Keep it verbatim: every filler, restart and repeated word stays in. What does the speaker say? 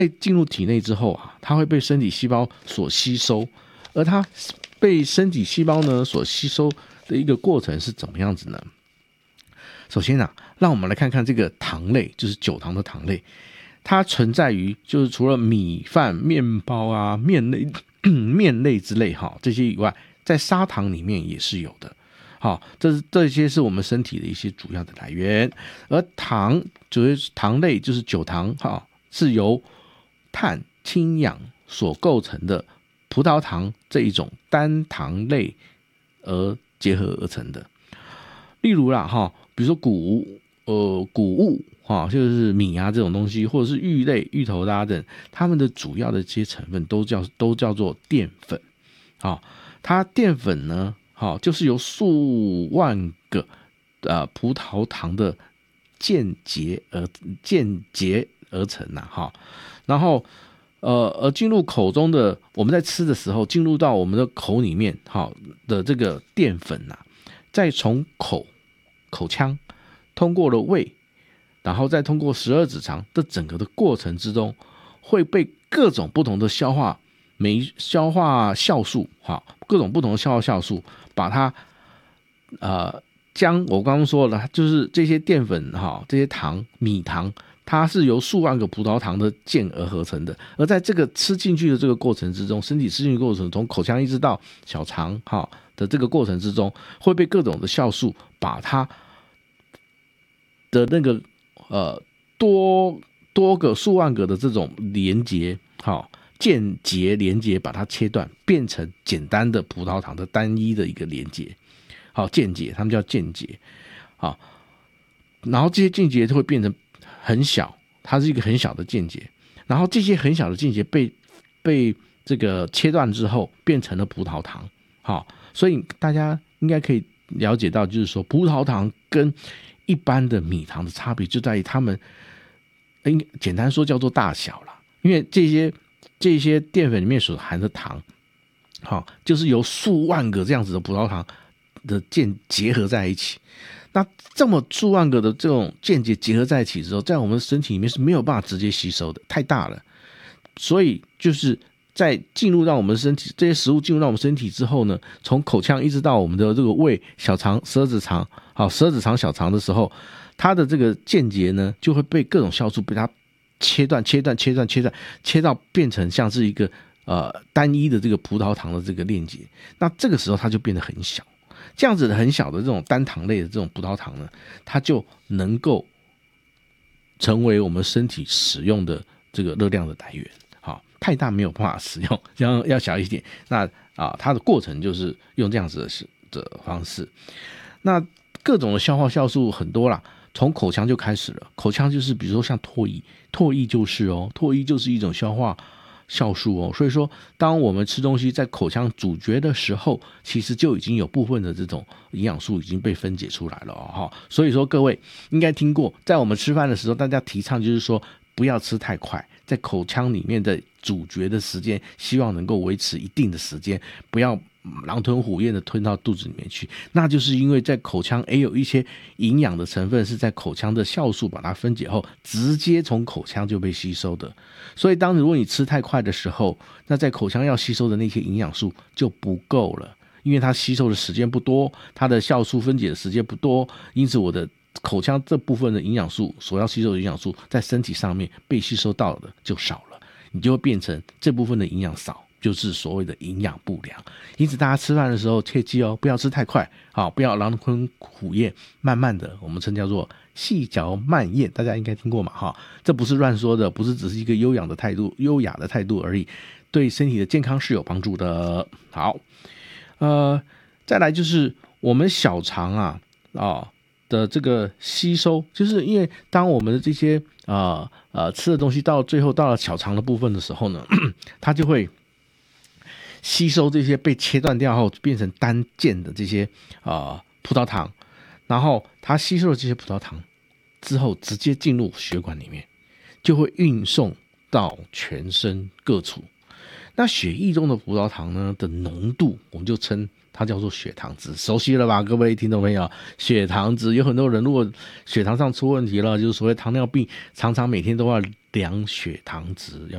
在进入体内之后啊，它会被身体细胞所吸收，而它被身体细胞呢所吸收的一个过程是怎么样子呢？首先啊，让我们来看看这个糖类，就是酒糖的糖类，它存在于就是除了米饭、面包啊、面类、面类之类哈这些以外，在砂糖里面也是有的。好，这是这些是我们身体的一些主要的来源，而糖就是糖类，就是酒糖哈，是由碳、氢、氧所构成的葡萄糖这一种单糖类而结合而成的。例如啦哈，比如说谷呃谷物哈，就是米啊这种东西，或者是芋类、芋头啦等，它们的主要的这些成分都叫都叫做淀粉。好，它淀粉呢，好就是由数万个呃葡萄糖的间结而间结而成呐、啊、哈，然后呃而进入口中的，我们在吃的时候进入到我们的口里面好的这个淀粉呐、啊，再从口口腔通过了胃，然后再通过十二指肠的整个的过程之中，会被各种不同的消化酶、消化酵素哈，各种不同的消化酵素把它呃。将我刚刚说了，就是这些淀粉哈，这些糖米糖，它是由数万个葡萄糖的键而合成的。而在这个吃进去的这个过程之中，身体吃进去的过程，从口腔一直到小肠哈的这个过程之中，会被各种的酵素把它的那个呃多多个数万个的这种连结好间接连结，把它切断，变成简单的葡萄糖的单一的一个连结。好，间接，他们叫间接，好，然后这些间接就会变成很小，它是一个很小的间接，然后这些很小的间接被被这个切断之后，变成了葡萄糖，好，所以大家应该可以了解到，就是说葡萄糖跟一般的米糖的差别就在于它们，简单说叫做大小啦，因为这些这些淀粉里面所含的糖，好，就是由数万个这样子的葡萄糖的键结合在一起，那这么数万个的这种间接结合在一起之后，在我们身体里面是没有办法直接吸收的，太大了。所以就是在进入到我们身体，这些食物进入到我们身体之后呢，从口腔一直到我们的这个胃、小肠、十二指肠，好，十二指肠、小肠的时候，它的这个间接呢，就会被各种酵素被它切断、切断、切断、切断，切到变成像是一个呃单一的这个葡萄糖的这个链接。那这个时候它就变得很小。这样子的很小的这种单糖类的这种葡萄糖呢，它就能够成为我们身体使用的这个热量的来源。好，太大没有办法使用，要要小一点。那啊，它的过程就是用这样子的的方式。那各种的消化酵素很多啦，从口腔就开始了。口腔就是比如说像唾液，唾液就是哦，唾液就是一种消化酵素哦，所以说当我们吃东西在口腔咀嚼的时候，其实就已经有部分的这种营养素已经被分解出来了哦。所以说各位应该听过，在我们吃饭的时候，大家提倡就是说不要吃太快，在口腔里面的咀嚼的时间，希望能够维持一定的时间，不要狼吞虎咽的吞到肚子里面去，那就是因为在口腔也有一些营养的成分是在口腔的酵素把它分解后，直接从口腔就被吸收的。所以当如果你吃太快的时候，那在口腔要吸收的那些营养素就不够了，因为它吸收的时间不多，它的酵素分解的时间不多，因此我的口腔这部分的营养素所要吸收的营养素在身体上面被吸收到的就少了，你就会变成这部分的营养少，就是所谓的营养不良。因此大家吃饭的时候切记哦，不要吃太快，好，不要狼吞虎咽，慢慢的，我们称叫做细嚼慢咽，大家应该听过嘛哈？这不是乱说的，不是只是一个优雅的态度、优雅的态度而已，对身体的健康是有帮助的。好，呃，再来就是我们小肠啊啊的这个吸收，就是因为当我们的这些呃呃吃的东西到最后到了小肠的部分的时候呢，它就会吸收这些被切断掉后变成单键的这些呃葡萄糖，然后它吸收了这些葡萄糖之后，直接进入血管里面，就会运送到全身各处。那血液中的葡萄糖呢的浓度，我们就称它叫做血糖值，熟悉了吧，各位听众朋友？血糖值有很多人如果血糖上出问题了，就是所谓糖尿病，常常每天都要量血糖值，